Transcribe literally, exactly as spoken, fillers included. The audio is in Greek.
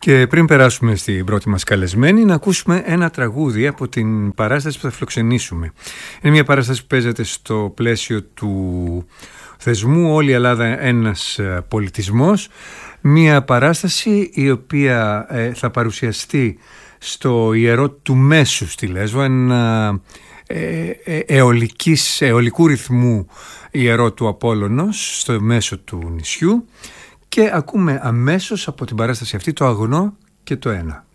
Και πριν περάσουμε στην πρώτη μας καλεσμένη, να ακούσουμε ένα τραγούδι από την παράσταση που θα φιλοξενήσουμε. Είναι μια παράσταση που παίζεται στο πλαίσιο του θεσμού «Όλη η Ελλάδα ένας πολιτισμός». Μια παράσταση η οποία ε, θα παρουσιαστεί στο ιερό του Μέσου στη Λέσβο, ένα ε, ε, αιωλικής, αιωλικού ρυθμού ιερό του Απόλλωνος στο μέσο του νησιού. Και ακούμε αμέσως από την παράσταση αυτή το Αγνό και το Ένα.